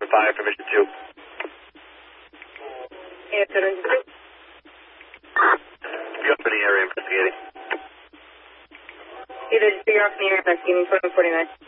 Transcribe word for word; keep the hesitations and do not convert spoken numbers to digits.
five, permission two. Answer. You're up in the area investigating. Either you're off in the area investigating, twenty forty-nine.